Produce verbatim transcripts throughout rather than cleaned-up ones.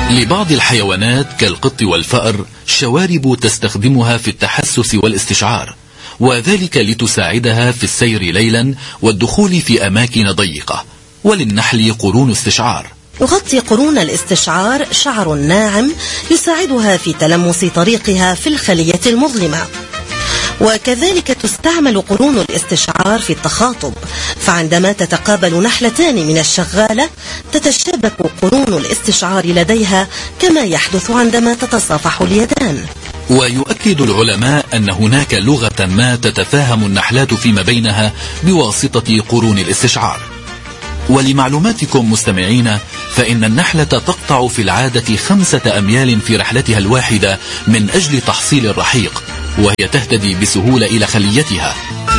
لبعض الحيوانات كالقط والفأر شوارب تستخدمها في التحسس والاستشعار، وذلك لتساعدها في السير ليلا والدخول في أماكن ضيقة. وللنحل قرون استشعار. يغطي قرون الاستشعار شعر ناعم يساعدها في تلمس طريقها في الخلية المظلمة. وكذلك تستعمل قرون الاستشعار في التخاطب، فعندما تتقابل نحلتان من الشغالة تتشابك قرون الاستشعار لديها كما يحدث عندما تتصافح اليدان. ويؤكد العلماء أن هناك لغة ما تتفاهم النحلات فيما بينها بواسطة قرون الاستشعار. ولمعلوماتكم مستمعين، فإن النحلة تقطع في العادة خمسة أميال في رحلتها الواحدة من أجل تحصيل الرحيق، وهي تهتدي بسهولة إلى خليتها.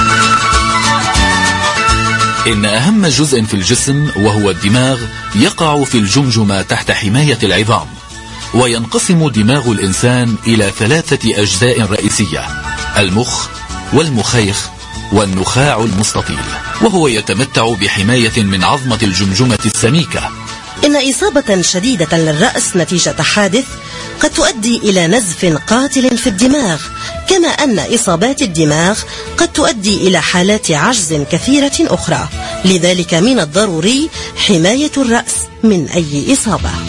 إن أهم جزء في الجسم وهو الدماغ يقع في الجمجمة تحت حماية العظام. وينقسم دماغ الإنسان إلى ثلاثة أجزاء رئيسية: المخ والمخيخ والنخاع المستطيل، وهو يتمتع بحماية من عظمة الجمجمة السميكة. إن إصابة شديدة للرأس نتيجة حادث قد تؤدي إلى نزف قاتل في الدماغ، كما أن إصابات الدماغ قد تؤدي إلى حالات عجز كثيرة أخرى. لذلك من الضروري حماية الرأس من أي إصابة.